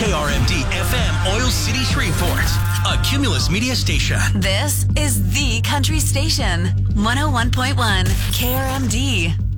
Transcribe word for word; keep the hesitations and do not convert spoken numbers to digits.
K R M D F M, Oil City, Shreveport, a Cumulus Media station. This is the country station, one oh one point one K R M D.